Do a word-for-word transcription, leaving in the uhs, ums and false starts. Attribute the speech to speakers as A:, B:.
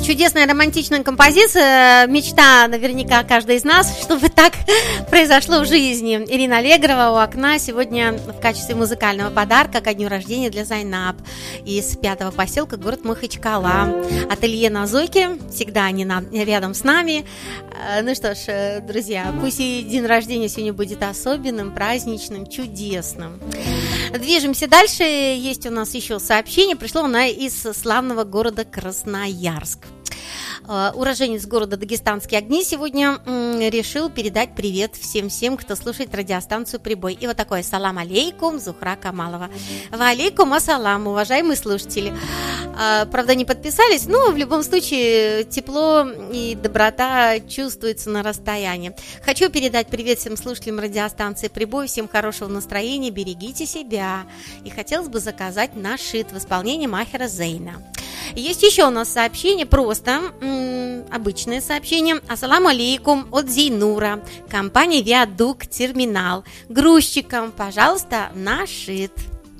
A: Чудесная романтичная композиция, мечта наверняка каждой из нас, чтобы так произошло в жизни. Ирина Аллегрова у окна сегодня в качестве музыкального подарка ко дню рождения для Зайнаб из пятого поселка, город Махачкала. Ателье на Зойке, всегда они на, рядом с нами. Ну что ж, друзья, пусть и день рождения сегодня будет особенным, праздничным, чудесным. Движемся дальше, есть у нас еще сообщение, пришло оно из славного города Красноярск. Уроженец города Дагестанские огни сегодня решил передать привет всем-всем, кто слушает радиостанцию «Прибой». И вот такое: салам алейкум, Зухра Камалова. Ва алейкум ассалам, уважаемые слушатели. Правда, не подписались, но в любом случае тепло и доброта чувствуется на расстоянии. Хочу передать привет всем слушателям радиостанции «Прибой», всем хорошего настроения, берегите себя. И хотелось бы заказать нашит в исполнении Махера Зейна. Есть еще у нас сообщение, просто м- обычное сообщение. Ассаламу алейкум от Зейнура, компания Виадук Терминал. Грузчикам, пожалуйста, нашит.